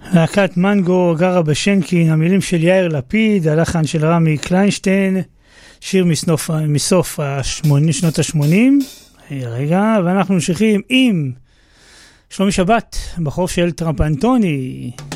להקת מנגו גרה בשנקין, המילים של יאיר לפיד, הלחן של רמי קליינשטיין, שיר מסוף שנות ה-80. רגע, ואנחנו ממשיכים עם שלומי שבת, בחור של טראמפ אנטוני.